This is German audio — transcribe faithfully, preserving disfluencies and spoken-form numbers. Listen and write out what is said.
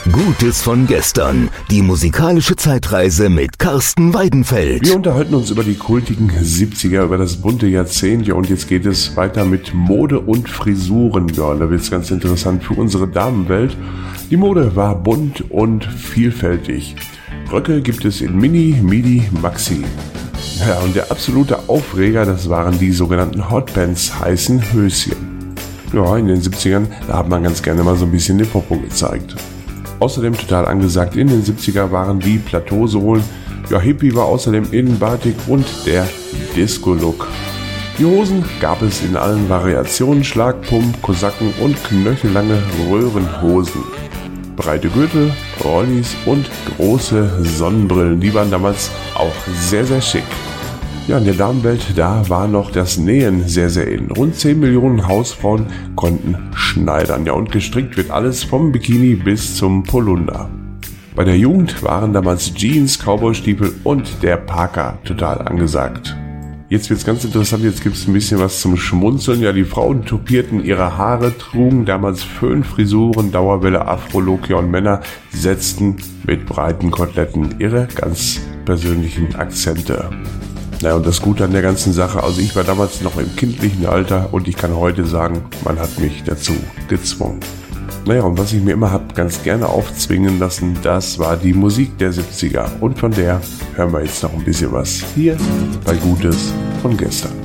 Gutes von gestern. Die musikalische Zeitreise mit Carsten Weidenfeld. Wir unterhalten uns über die kultigen siebziger, über das bunte Jahrzehnt. Ja, und jetzt geht es weiter mit Mode und Frisuren. Ja, da wird es ganz interessant für unsere Damenwelt. Die Mode war bunt und vielfältig. Röcke gibt es in Mini, Midi, Maxi. Ja, und der absolute Aufreger, das waren die sogenannten Hotpants, heißen Höschen. Ja, in den siebzigern, da hat man ganz gerne mal so ein bisschen den Popo gezeigt. Außerdem total angesagt in den siebziger waren die Plateausohlen. Ja, Hippie war außerdem in Batik und der Disco-Look. Die Hosen gab es in allen Variationen, Schlagpump, Kosaken und knöchellange Röhrenhosen. Breite Gürtel, Rollis und große Sonnenbrillen, die waren damals auch sehr, sehr schick. Ja, in der Damenwelt, da war noch das Nähen sehr, sehr in. Rund zehn Millionen Hausfrauen konnten schneidern. Ja, und gestrickt wird alles vom Bikini bis zum Polunder. Bei der Jugend waren damals Jeans, Cowboystiefel und der Parker total angesagt. Jetzt wird's ganz interessant, jetzt gibt's ein bisschen was zum Schmunzeln. Ja, die Frauen tupierten ihre Haare, trugen damals Föhnfrisuren, Dauerwelle, Afro-Look, ja, und Männer setzten mit breiten Koteletten ihre ganz persönlichen Akzente. Naja, und das Gute an der ganzen Sache, also ich war damals noch im kindlichen Alter und ich kann heute sagen, man hat mich dazu gezwungen. Naja, und was ich mir immer hab ganz gerne aufzwingen lassen, das war die Musik der siebziger. Und von der hören wir jetzt noch ein bisschen was hier bei Gutes von gestern.